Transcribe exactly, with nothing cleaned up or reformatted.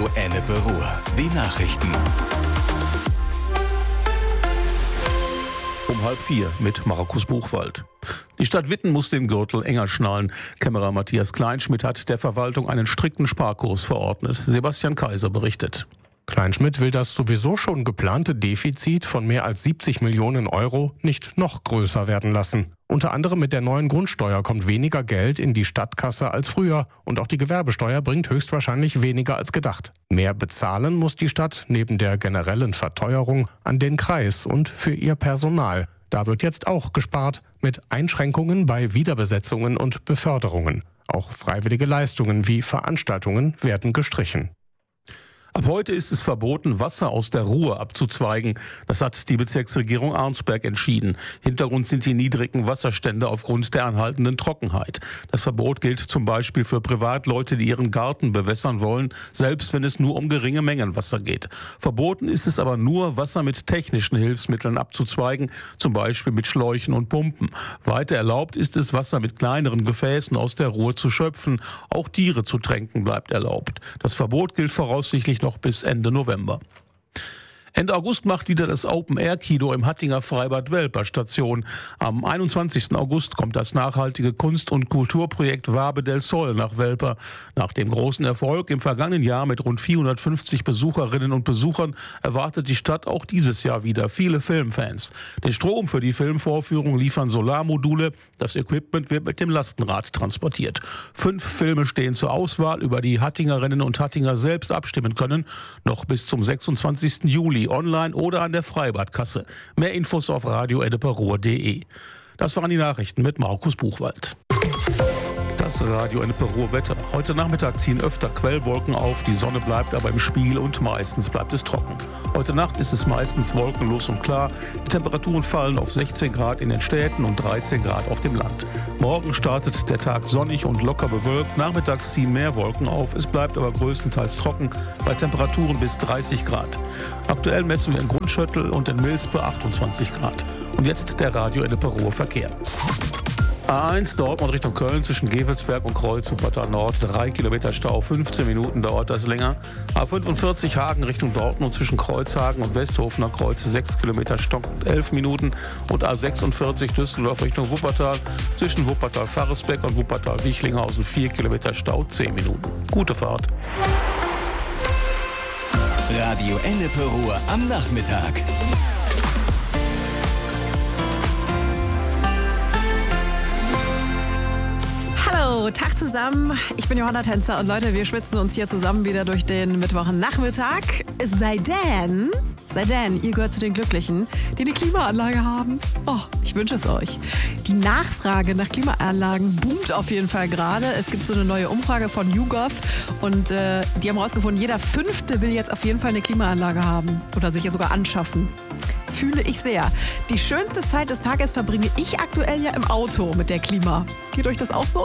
Ennepe Ruhr. Die Nachrichten. Um halb vier mit Markus Buchwald. Die Stadt Witten muss den Gürtel enger schnallen. Kämmerer Matthias Kleinschmidt hat der Verwaltung einen strikten Sparkurs verordnet. Sebastian Kaiser berichtet. Kleinschmidt will das sowieso schon geplante Defizit von mehr als siebzig Millionen Euro nicht noch größer werden lassen. Unter anderem mit der neuen Grundsteuer kommt weniger Geld in die Stadtkasse als früher und auch die Gewerbesteuer bringt höchstwahrscheinlich weniger als gedacht. Mehr bezahlen muss die Stadt neben der generellen Verteuerung an den Kreis und für ihr Personal. Da wird jetzt auch gespart mit Einschränkungen bei Wiederbesetzungen und Beförderungen. Auch freiwillige Leistungen wie Veranstaltungen werden gestrichen. Ab heute ist es verboten, Wasser aus der Ruhr abzuzweigen. Das hat die Bezirksregierung Arnsberg entschieden. Hintergrund sind die niedrigen Wasserstände aufgrund der anhaltenden Trockenheit. Das Verbot gilt zum Beispiel für Privatleute, die ihren Garten bewässern wollen, selbst wenn es nur um geringe Mengen Wasser geht. Verboten ist es aber nur, Wasser mit technischen Hilfsmitteln abzuzweigen, zum Beispiel mit Schläuchen und Pumpen. Weiter erlaubt ist es, Wasser mit kleineren Gefäßen aus der Ruhr zu schöpfen. Auch Tiere zu tränken bleibt erlaubt. Das Verbot gilt voraussichtlich noch bis Ende November. Ende August macht wieder das Open-Air-Kino im Hattinger Freibad Welper Station. Am einundzwanzigsten August kommt das nachhaltige Kunst- und Kulturprojekt Wabe del Sol nach Welper. Nach dem großen Erfolg im vergangenen Jahr mit rund vierhundertfünfzig Besucherinnen und Besuchern erwartet die Stadt auch dieses Jahr wieder viele Filmfans. Den Strom für die Filmvorführung liefern Solarmodule. Das Equipment wird mit dem Lastenrad transportiert. Fünf Filme stehen zur Auswahl, über die Hattingerinnen und Hattinger selbst abstimmen können. Noch bis zum sechsundzwanzigsten Juli online oder an der Freibadkasse. Mehr Infos auf radio ennepe ruhr punkt de. Das waren die Nachrichten mit Markus Buchwald. Das Radio Ennepe Ruhr Wetter. Heute Nachmittag ziehen öfter Quellwolken auf, die Sonne bleibt aber im Spiel und meistens bleibt es trocken. Heute Nacht ist es meistens wolkenlos und klar. Die Temperaturen fallen auf sechzehn Grad in den Städten und dreizehn Grad auf dem Land. Morgen startet der Tag sonnig und locker bewölkt. Nachmittags ziehen mehr Wolken auf, es bleibt aber größtenteils trocken bei Temperaturen bis dreißig Grad. Aktuell messen wir in Grundschöttel und in Milspe achtundzwanzig Grad. Und jetzt der Radio Ennepe Ruhr Verkehr. A eins Dortmund Richtung Köln zwischen Gevelsberg und Kreuz Wuppertal Nord, drei Kilometer Stau, fünfzehn Minuten dauert das länger. A fünfundvierzig Hagen Richtung Dortmund zwischen Kreuzhagen und Westhofener Kreuze, sechs Kilometer stockend, elf Minuten. Und A sechsundvierzig Düsseldorf Richtung Wuppertal zwischen Wuppertal-Farresbeck und Wuppertal-Wichlinghausen, vier Kilometer Stau, zehn Minuten. Gute Fahrt. Radio Ennepe Ruhr am Nachmittag. Hallo, Tag zusammen. Ich bin Johanna Tänzer und Leute, wir schwitzen uns hier zusammen wieder durch den Mittwochnachmittag. Es sei denn, sei denn, ihr gehört zu den Glücklichen, die eine Klimaanlage haben. Oh, ich wünsche es euch. Die Nachfrage nach Klimaanlagen boomt auf jeden Fall gerade. Es gibt so eine neue Umfrage von YouGov und äh, die haben herausgefunden, jeder Fünfte will jetzt auf jeden Fall eine Klimaanlage haben oder sich ja sogar anschaffen. Fühle ich sehr. Die schönste Zeit des Tages verbringe ich aktuell ja im Auto mit der Klima. Geht euch das auch so?